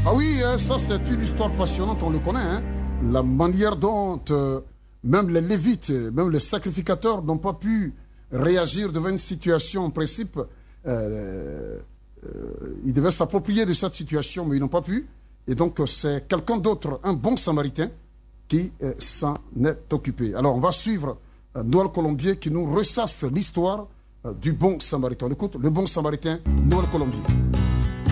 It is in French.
Ah oui, ça c'est une histoire passionnante, on le connaît. Hein. La manière dont même les lévites, même les sacrificateurs n'ont pas pu réagir devant une situation en principe. Ils devaient s'approprier de cette situation, mais ils n'ont pas pu. Et donc c'est quelqu'un d'autre, un bon samaritain, qui s'en est occupé. Alors on va suivre Noël Colombier qui nous ressasse l'histoire du bon samaritain. On écoute le bon samaritain, Noël Colombier.